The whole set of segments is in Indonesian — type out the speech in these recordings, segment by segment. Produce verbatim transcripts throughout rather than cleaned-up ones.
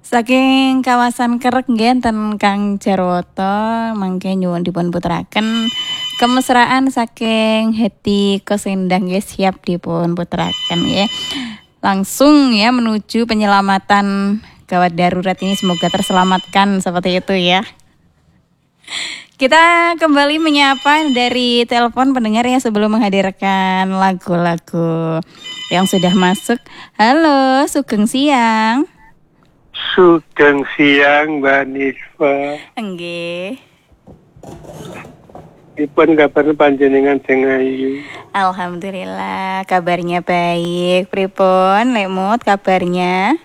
Saking kawasan Kerek nggih enten Kang Jarwoto mangke nyuwun dipun putraken kemesraan saking Hetty Koesendang nggih siap dipun putraken nggih. Langsung ya menuju penyelamatan gawat darurat ini, semoga terselamatkan seperti itu ya. Kita kembali menyapa dari telepon pendengar ya sebelum menghadirkan lagu-lagu yang sudah masuk. Halo, sugeng siang. Sugeng siang Mbak Nisfa. Enggih. Dipun kabar panjenengan sing ayu. Alhamdulillah kabarnya baik. Pripun Lemut kabarnya?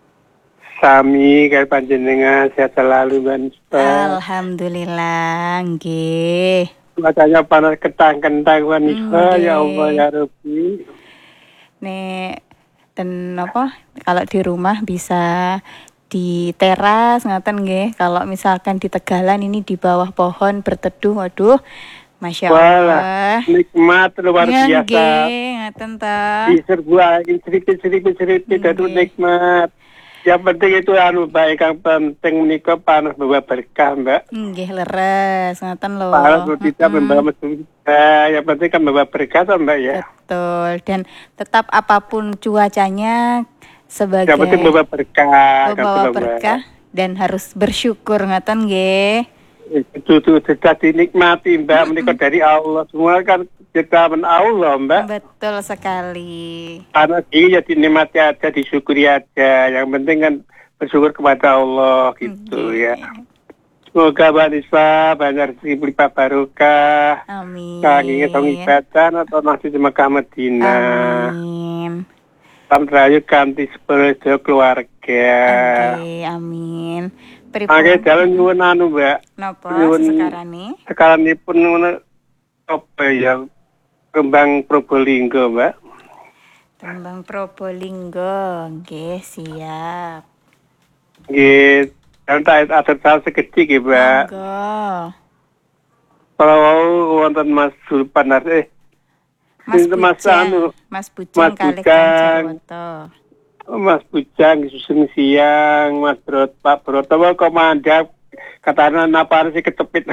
Sami kaya panjenengan sehat selalu Mbak Nisfa. Alhamdulillah nggih. Cuacanya panas kentang-kentang Mbak Nisfa, ya Allah ya Rabbi. Nek dan apa kalau di rumah bisa di teras ngaten nggih, kalau misalkan di Tegalan ini di bawah pohon berteduh, waduh Masya Allah. Walah, nikmat luar ya, biasa. Nggih, ngaten ta. Di serbu angin seripit-seripit-seripit itu nikmat. Yang penting itu anu baik, yang penting menikah panas membawa berkah Mbak. Nggih leres ngaten lho. Panas tidak hmm. membawa musibah, yang penting kan membawa berkah toh Mbak ya. Betul, dan tetap apapun cuacanya sebagai yang penting membawa berkah, membawa berkah dan harus bersyukur ngaten nggih. Itu tuh sudah dinikmati Mbak, menikah dari Allah, semua kan ciptaan Allah Mbak. Betul sekali. Karena ini ya dinikmati aja, disyukuri aja, yang penting kan bersyukur kepada Allah gitu okay. ya. Semoga Mbak Nisfa banyak rezeki berlipat barokah. Amin. Kaki ngetong ibadah atau masih di Mekah Madinah. Amin. Salam rayu kanthi sepuluh keluarga. Oke, amin. Oke, jalan nyuwun anu Mbak. Napa sekarang nih? Sekarang ini pun apa ya, kembang Probolinggo Mbak. Kembang Probolinggo, nggih siap. Nggih, kan tak ada sekecil nggih Mbak. Monggo. Kalau wonten Mas Zulpan eh Mas Bujang, Mas anu, Mas Bujang kali Kang Jarwoto. Mas Bujang susung siang, Mas Brot, Pak Broto komanda katanya napa sih ketepit.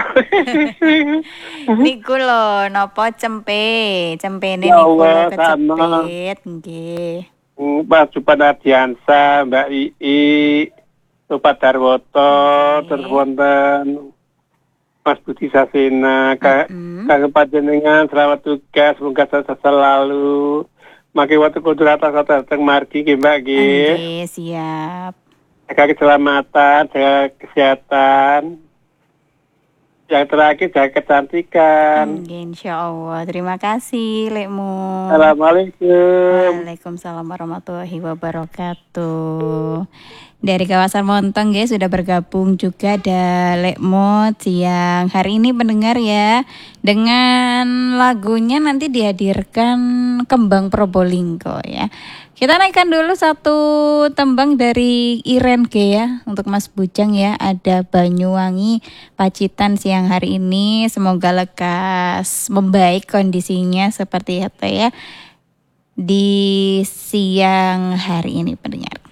Niku lho napa cempe, cempene ya niku Allah, kecepit nggih. Pak Jupan Ardiansa, Mbak Ii, Pak Darwoto, terus wonten Mas Budi Sasena, Kak Kang panjenengan selamat tugas, semoga sukses selalu. Maki waktu kultur atas atas teng margi nggih Mbak nggih. Nggih, siap. Jaga keselamatan, jaga kesehatan. Yang terakhir jaga kecantikan. Nggih, insyaallah. Terima kasih, Lekmu. Assalamualaikum. Waalaikumsalam warahmatullahi wabarakatuh. Dari kawasan Montong ya sudah bergabung juga ada Lekmot siang hari ini pendengar ya. Dengan lagunya nanti dihadirkan Kembang Probolinggo ya. Kita naikkan dulu satu tembang dari Iren G ya untuk Mas Bujang ya. Ada Banyuwangi Pacitan siang hari ini, semoga lekas membaik kondisinya seperti itu ya di siang hari ini pendengar.